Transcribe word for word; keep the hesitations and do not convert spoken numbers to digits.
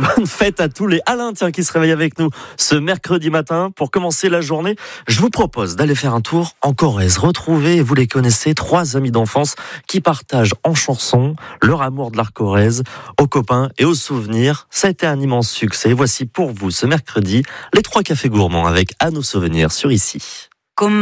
bonne fête à tous les Alain, tiens, qui se réveillent avec nous ce mercredi matin. Pour commencer la journée, je vous propose d'aller faire un tour en Corrèze. Retrouvez, vous les connaissez, trois amis d'enfance qui partagent en chansons leur amour de l'art corrèze aux copains et aux souvenirs. Ça a été un immense succès. Voici pour vous ce mercredi les trois cafés gourmands avec À nos souvenirs sur Ici.